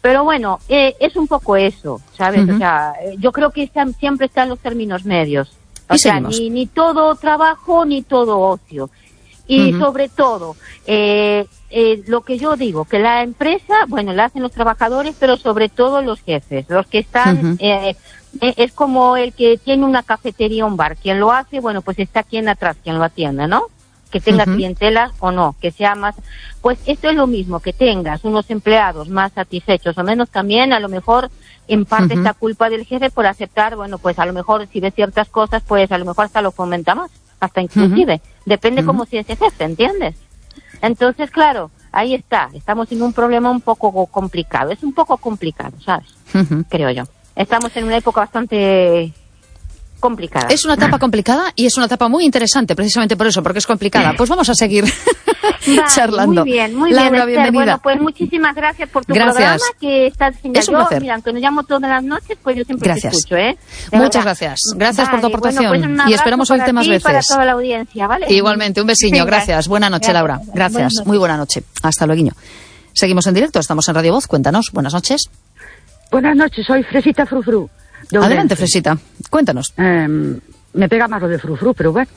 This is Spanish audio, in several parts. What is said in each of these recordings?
Pero bueno, es un poco eso, ¿sabes? Uh-huh. O sea, yo creo que siempre están los términos medios. O Y sea, seguimos. ni todo trabajo, ni todo ocio. Y sobre todo, lo que yo digo, que la empresa, bueno, la hacen los trabajadores, pero sobre todo los jefes, los que están, es como el que tiene una cafetería o un bar. Quien lo hace, bueno, pues está quien atrás, quien lo atienda, ¿no? Que tenga clientela o no, que sea más... Pues esto es lo mismo, que tengas unos empleados más satisfechos o menos, también a lo mejor en parte está culpa del jefe por aceptar, bueno, pues a lo mejor si ve ciertas cosas, pues a lo mejor hasta lo fomenta más, hasta inclusive, depende cómo sea ese jefe, ¿entiendes? Entonces, claro, ahí está, estamos en un problema un poco complicado, es un poco complicado, ¿sabes? Creo yo. Estamos en una época bastante... complicada. Es una etapa complicada y es una etapa muy interesante, precisamente por eso, porque es complicada. Pues vamos a seguir charlando. Muy bien, Laura, Esther. bienvenida. Bueno, pues muchísimas gracias por tu programa, que estás genial. Es un placer. Mira, aunque no llamo todas las noches, pues yo siempre te escucho, ¿eh? Muchas gracias. Gracias por tu aportación. Bueno, pues y esperamos oírte más veces. Para toda la audiencia, ¿vale? Igualmente, un besiño. Gracias. Buena noche, Laura. Gracias. Muy buena noche. Hasta luego. Seguimos en directo. Estamos en Radio Voz. Cuéntanos. Buenas noches. Buenas noches. Soy Fresita Frufru. Adelante, Fresita. Cuéntanos. Me pega más lo de frufru, pero bueno.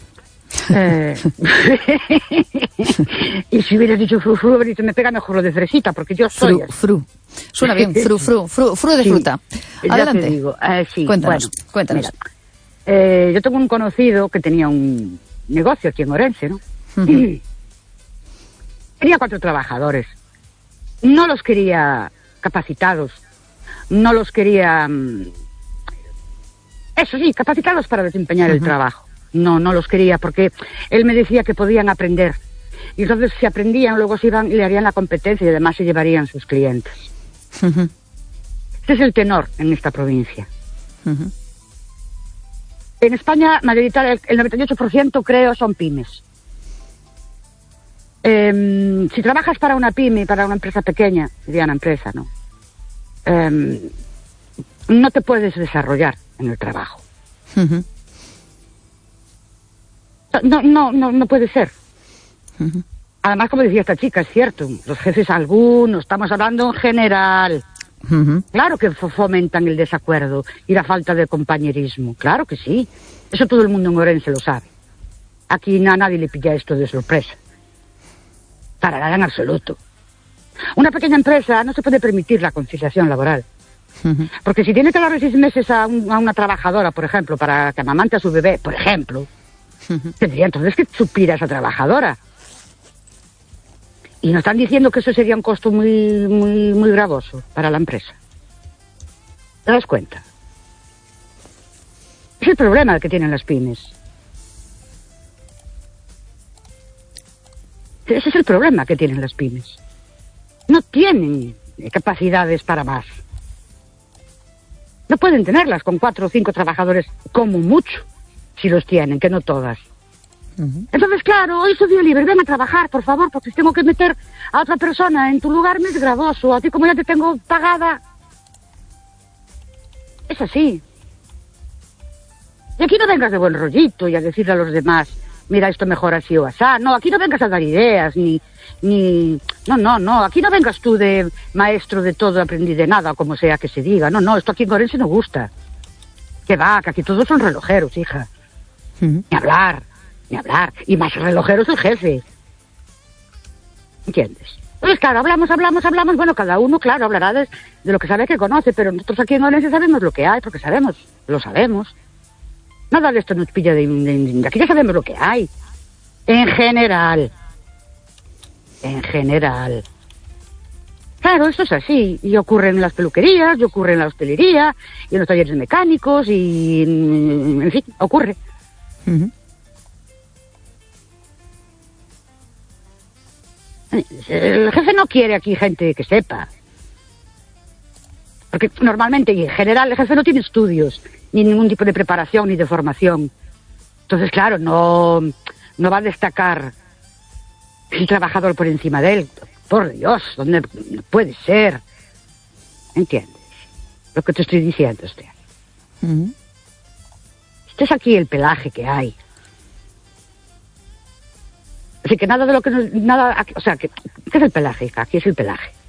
Y si hubieras dicho frufru, me pega mejor lo de fresita, porque yo soy... Fru. Suena bien, fru de fruta. Adelante. Ya te digo. Sí, cuéntanos. Mira, yo tengo un conocido que tenía un negocio aquí en Orense, ¿no? Tenía 4 trabajadores. No los quería capacitados. No los quería... Eso sí, capacitados para desempeñar el trabajo. No los quería, porque él me decía que podían aprender. Y entonces, si aprendían, luego se iban y le harían la competencia y además se llevarían sus clientes. Este es el tenor en esta provincia. En España, mayoritaria, el 98% creo son pymes. Si trabajas para una pyme, para una empresa pequeña, mediana empresa, ¿no? No te puedes desarrollar en el trabajo. No puede ser. Además, como decía esta chica, es cierto, los jefes algunos, estamos hablando en general, claro que fomentan el desacuerdo y la falta de compañerismo, claro que sí, eso todo el mundo en Orense lo sabe. Aquí a nadie le pilla esto de sorpresa, para nada en absoluto. Una pequeña empresa no se puede permitir la conciliación laboral. Porque si tiene que darle 6 meses a una trabajadora, por ejemplo, para que amamante a su bebé, por ejemplo, tendría entonces que suplir a esa trabajadora. Y nos están diciendo que eso sería un costo muy gravoso para la empresa. ¿Te das cuenta? Es el problema que tienen las pymes. Ese es el problema que tienen las pymes. No tienen capacidades para más. No pueden tenerlas con 4 o 5 trabajadores, como mucho, si los tienen, que no todas. Entonces, claro, hoy es día libre, ven a trabajar, por favor, porque si tengo que meter a otra persona en tu lugar me es gravoso. A ti, como ya te tengo pagada, es así. Y aquí no vengas de buen rollito y a decirle a los demás, mira, esto mejor así o asá. No, aquí no vengas a dar ideas, No, aquí no vengas tú de maestro de todo, aprendí de nada, o como sea que se diga. No, esto aquí en Orense no gusta. Que va, que aquí todos son relojeros, hija. Ni hablar. Y más relojeros el jefe. ¿Entiendes? Pues claro, hablamos, bueno, cada uno, claro, hablará de lo que sabe, que conoce, pero nosotros aquí en Orense sabemos lo que hay, porque lo sabemos. Nada de esto nos pilla de aquí ya sabemos lo que hay. En general. Claro, esto es así. Y ocurre en las peluquerías, y ocurre en la hostelería, y en los talleres mecánicos, y en fin, ocurre. El jefe no quiere aquí gente que sepa. Porque normalmente y en general el jefe no tiene estudios, ni ningún tipo de preparación ni de formación. Entonces, claro, no va a destacar el trabajador por encima de él. Por Dios, ¿dónde puede ser? ¿Entiendes? Lo que te estoy diciendo, Esther. Este es aquí el pelaje que hay. Así que nada de lo que... ¿qué es el pelaje, hija? Aquí es el pelaje.